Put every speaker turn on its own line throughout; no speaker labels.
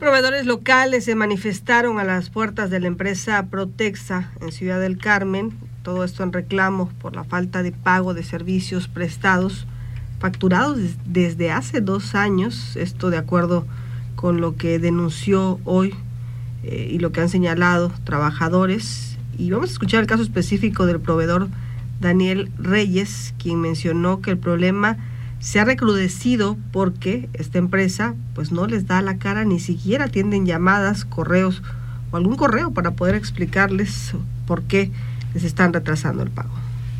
Proveedores locales se manifestaron a las puertas de la empresa Protexa en Ciudad del Carmen, todo esto en reclamo por la falta de pago de servicios prestados, facturados desde hace 2 años, esto de acuerdo con lo que denunció hoy y lo que han señalado trabajadores. Y vamos a escuchar el caso específico del proveedor Daniel Reyes, quien mencionó que el problema se ha recrudecido porque esta empresa pues no les da la cara, ni siquiera atienden llamadas, correos o algún correo para poder explicarles por qué les están retrasando el pago.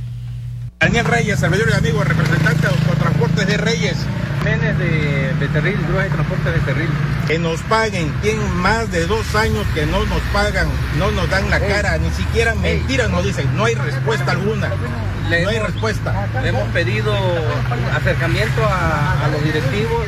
Daniel Reyes, servidor y amigo, representante de Autotransportes de Reyes.
Menes de Becerril, grúas de transporte de Becerril.
Que nos paguen, tienen más de 2 años que no nos pagan, no nos dan la cara, ni siquiera mentiras nos dicen, no hay respuesta alguna. No hay respuesta.
Le hemos pedido acercamiento a los directivos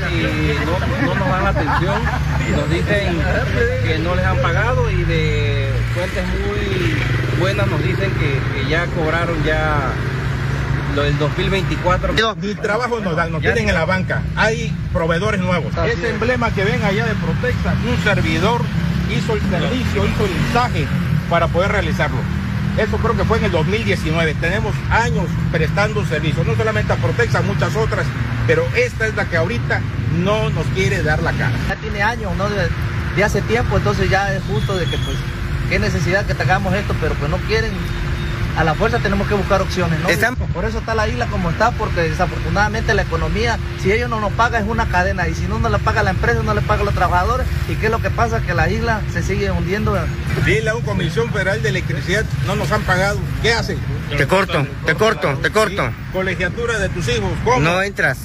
y no nos dan atención. Nos dicen que no les han pagado y de fuentes muy buenas nos dicen que ya cobraron ya lo del 2024.
Ni trabajo nos dan, nos tienen en la banca. Hay proveedores nuevos. Ese emblema que ven allá de Protexa, un servidor hizo el servicio, hizo el mensaje para poder realizarlo. Eso creo que fue en el 2019. Tenemos años prestando servicios, no solamente a Protexa, muchas otras, pero esta es la que ahorita no nos quiere dar la cara.
Ya tiene años, ¿no? De hace tiempo, entonces ya es justo de que pues, qué necesidad que hagamos esto, pero pues no quieren. A la fuerza tenemos que buscar opciones, ¿no? Por eso está la isla como está, porque desafortunadamente la economía, si ellos no nos pagan, es una cadena, y si no nos la paga la empresa, no le paga a los trabajadores, y qué es lo que pasa, que la isla se sigue hundiendo.
Dile a una Comisión Federal de Electricidad, no nos han pagado, ¿qué hacen?
Te corto.
Sí. Colegiatura de tus hijos, ¿cómo?
No entras.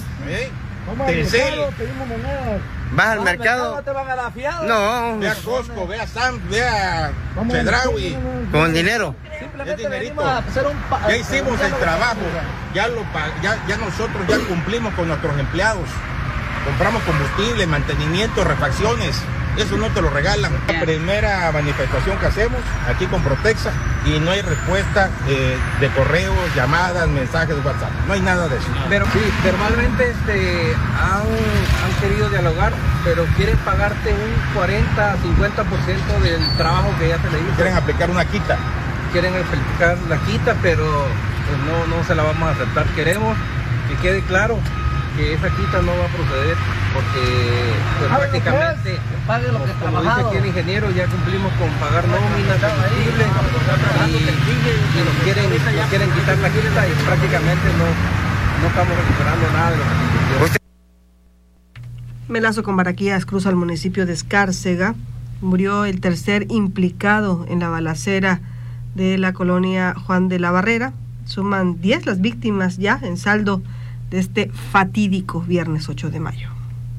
Telcel.
¿Vas al mercado?
¿No te van a dar fiado?
No.
Ve a Costco, ve a Sam, ve a Chedraui.
Con dinero.
Simplemente venimos a hacer
ya hicimos el trabajo, ya nosotros ya cumplimos con nuestros empleados. Compramos combustible, mantenimiento, refacciones. Eso no te lo regalan. La primera manifestación que hacemos aquí con Protexa y no hay respuesta de correos, llamadas, mensajes de WhatsApp. No hay nada de eso.
Pero sí, verbalmente han querido dialogar, pero quieren pagarte un 40-50% del trabajo que ya te le hizo.
Quieren aplicar una quita.
Quieren aplicar la quita, pero pues no se la vamos a aceptar. Queremos que quede claro que esa quita no va a proceder porque pues, prácticamente, como dice aquí el ingeniero, ya cumplimos con pagar nóminas, combustible y nos quieren quitar la quita y prácticamente no estamos recuperando nada de lo que se cumplió.
Melazo con Baraquías cruza al municipio de Escárcega. Murió el tercer implicado en la balacera de la colonia Juan de la Barrera. Suman 10 las víctimas ya en saldo de este fatídico viernes 8 de mayo.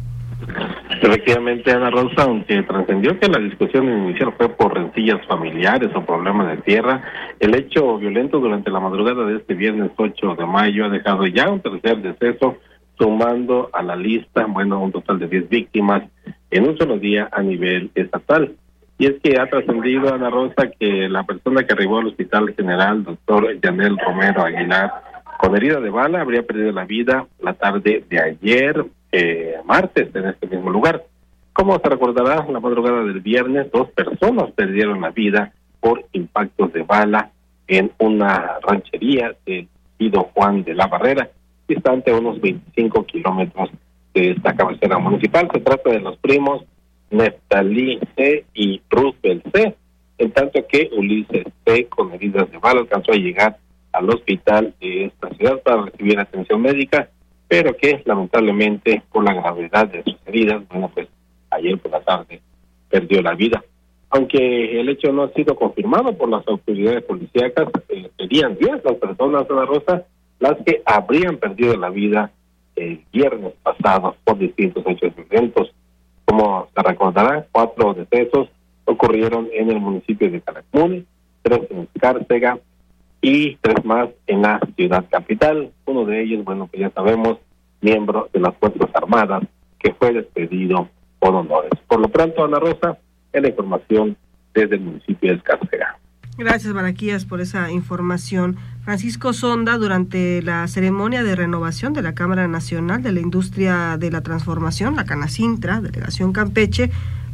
Efectivamente, Ana Rosa, aunque trascendió que la discusión inicial fue por rencillas familiares o problemas de tierra, el hecho violento durante la madrugada de este viernes 8 de mayo ha dejado ya un tercer deceso, sumando a la lista, un total de 10 víctimas en un solo día a nivel estatal. Y es que ha trascendido, Ana Rosa, que la persona que arribó al Hospital General, doctor Yanel Romero Aguilar, con herida de bala, habría perdido la vida la tarde de ayer, martes, en este mismo lugar. Como se recordará, la madrugada del viernes, 2 personas perdieron la vida por impactos de bala en una ranchería del ejido Juan de la Barrera, distante a unos 25 kilómetros de esta cabecera municipal. Se trata de los primos Neftalí C. y Roosevelt C., en tanto que Ulises C., con heridas de bala, alcanzó a llegar al hospital de esta ciudad para recibir atención médica, pero que lamentablemente por la gravedad de sus heridas, ayer por la tarde perdió la vida. Aunque el hecho no ha sido confirmado por las autoridades policíacas, serían 10 las personas, Ana Rosa, las que habrían perdido la vida el viernes pasado por distintos hechos violentos. Como se recordará, 4 decesos ocurrieron en el municipio de Calakmul, 3 en Escárcega y 3 más en la ciudad capital. Uno de ellos, pues ya sabemos, miembro de las Fuerzas Armadas, que fue despedido por honores. Por lo pronto, Ana Rosa, es la información desde el municipio de Escárcega.
Gracias, Baraquías, por esa información. Francisco Sonda, durante la ceremonia de renovación de la Cámara Nacional de la Industria de la Transformación, la Canacintra, Delegación Campeche,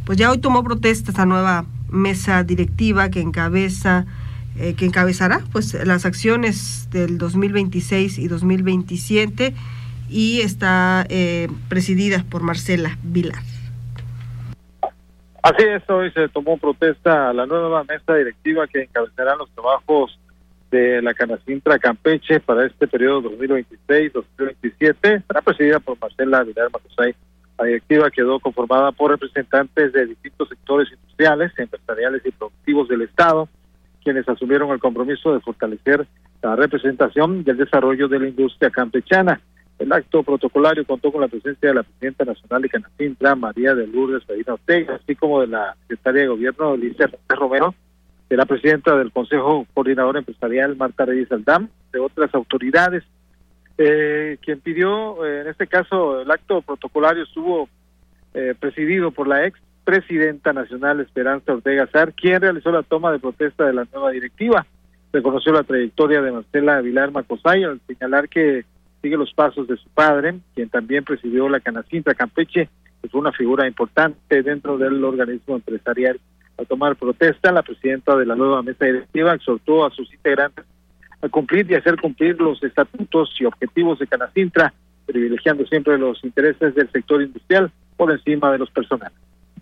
pues ya hoy tomó protesta esta nueva mesa directiva que encabezará pues las acciones del 2026 y 2027 y está presidida por Marcela Vilar.
Así es, hoy se tomó protesta a la nueva mesa directiva que encabezará los trabajos de la Canacintra Campeche para este periodo 2026-2027. Será presidida por Marcela Vilar Macosay. La directiva quedó conformada por representantes de distintos sectores industriales, empresariales y productivos del Estado, quienes asumieron el compromiso de fortalecer la representación y el desarrollo de la industria campechana. El acto protocolario contó con la presencia de la presidenta nacional de Canacintra, María de Lourdes Medina Ortega, así como de la secretaria de Gobierno, Alicia Romero, de la presidenta del Consejo Coordinador Empresarial, Marta Reyes Aldam, de otras autoridades. Quien pidió, en este caso, el acto protocolario estuvo presidido por la ex presidenta nacional Esperanza Ortega Sar, quien realizó la toma de protesta de la nueva directiva. Reconoció la trayectoria de Marcela Vilar Macosay al señalar que sigue los pasos de su padre, quien también presidió la Canacintra Campeche, que fue una figura importante dentro del organismo empresarial. Al tomar protesta, la presidenta de la nueva mesa directiva exhortó a sus integrantes a cumplir y hacer cumplir los estatutos y objetivos de Canacintra, privilegiando siempre los intereses del sector industrial por encima de los personales.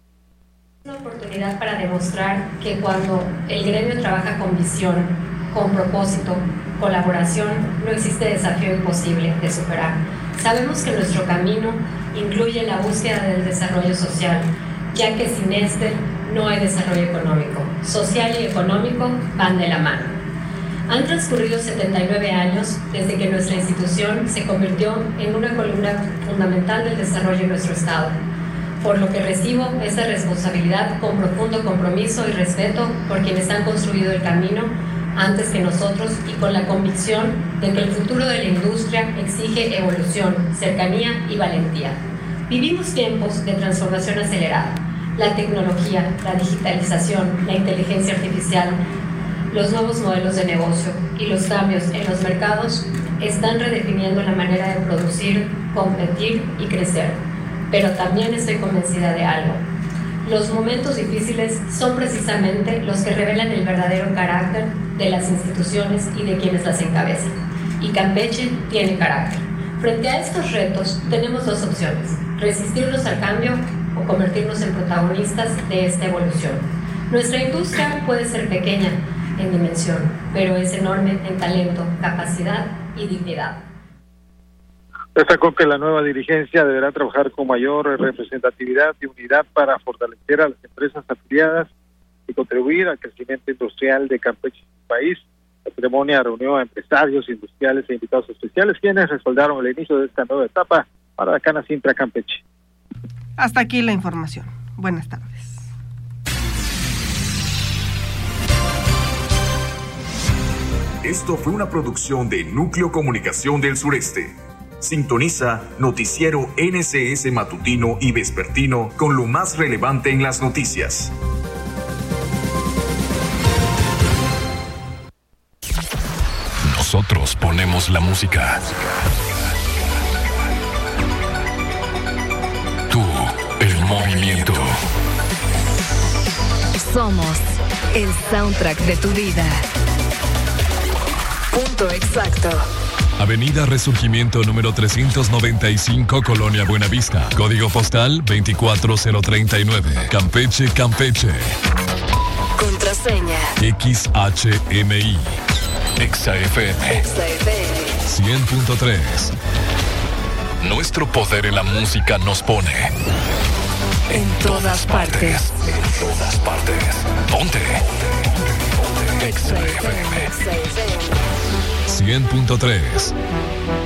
Una oportunidad para demostrar que cuando el gremio trabaja con visión, con propósito, colaboración, no existe desafío imposible de superar. Sabemos que nuestro camino incluye la búsqueda del desarrollo social, ya que sin este no hay desarrollo económico. Social y económico van de la mano. Han transcurrido 79 años desde que nuestra institución se convirtió en una columna fundamental del desarrollo de nuestro Estado, por lo que recibo esta responsabilidad con profundo compromiso y respeto por quienes han construido el camino antes que nosotros y con la convicción de que el futuro de la industria exige evolución, cercanía y valentía. Vivimos tiempos de transformación acelerada. La tecnología, la digitalización, la inteligencia artificial, los nuevos modelos de negocio y los cambios en los mercados están redefiniendo la manera de producir, competir y crecer. Pero también estoy convencida de algo. Los momentos difíciles son precisamente los que revelan el verdadero carácter de las instituciones y de quienes las encabezan. Y Campeche tiene carácter. Frente a estos retos tenemos dos opciones: resistirnos al cambio o convertirnos en protagonistas de esta evolución. Nuestra industria puede ser pequeña en dimensión, pero es enorme en talento, capacidad y dignidad.
Destacó que la nueva dirigencia deberá trabajar con mayor representatividad y unidad para fortalecer a las empresas afiliadas y contribuir al crecimiento industrial de Campeche y su país. La ceremonia reunió a empresarios, industriales e invitados especiales, quienes respaldaron el inicio de esta nueva etapa para la Canacintra Campeche.
Hasta aquí la información. Buenas tardes.
Esto fue una producción de Núcleo Comunicación del Sureste. Sintoniza Noticiero NCS Matutino y Vespertino con lo más relevante en las noticias. Nosotros ponemos la música. Tú, el movimiento.
Somos el soundtrack de tu vida. Punto exacto.
Avenida Resurgimiento número 395, Colonia Buenavista. Código postal 24039. Campeche, Campeche.
Contraseña
XHMI. XFM 100.3. Nuestro poder en la música nos pone
en todas partes.
En todas partes. Ponte. XFM 100.3.